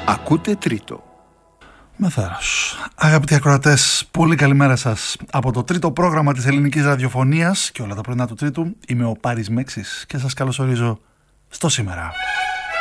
Ακούτε τρίτο. Με θάρρος. Αγαπητοί ακροατές, πολύ καλημέρα σας. Από το τρίτο πρόγραμμα της ελληνικής ραδιοφωνίας και όλα τα πρωινά του τρίτου, είμαι ο Πάρης Μέξης και σας καλωσορίζω στο σήμερα.